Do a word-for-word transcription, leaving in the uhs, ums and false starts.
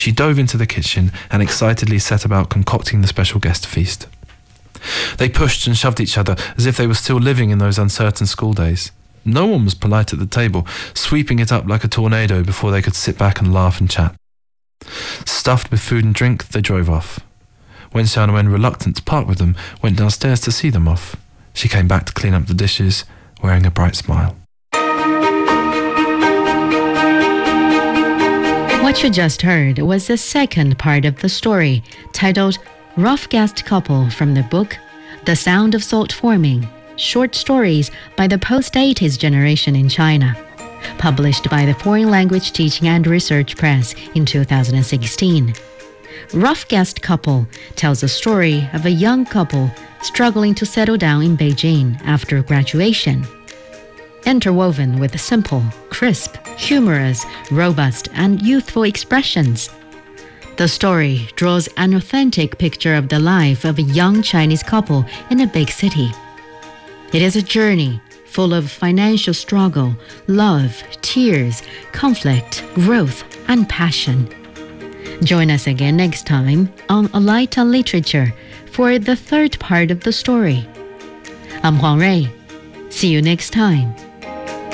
She dove into the kitchen and excitedly set about concocting the special guest feast. They pushed and shoved each other as if they were still living in those uncertain school days. No one was polite at the table, sweeping it up like a tornado before they could sit back and laugh and chat. Stuffed with food and drink, they drove off. When Xiao Wen, reluctant to part with them, went downstairs to see them off, she came back to clean up the dishes, wearing a bright smile. What you just heard was the second part of the story, titled Rough Guest Couple, from the book The Sound of Salt Forming, Short Stories by the Post-eighties Generation in China, published by the Foreign Language Teaching and Research Press in two thousand sixteen. Rough Guest Couple tells the story of a young couple struggling to settle down in Beijing after graduation. Interwoven with simple, crisp, humorous, robust, and youthful expressions, the story draws an authentic picture of the life of a young Chinese couple in a big city. It is a journey full of financial struggle, love, tears, conflict, growth, and passion. Join us again next time on A Light on Literature for the third part of the story. I'm Huang Rui. See you next time.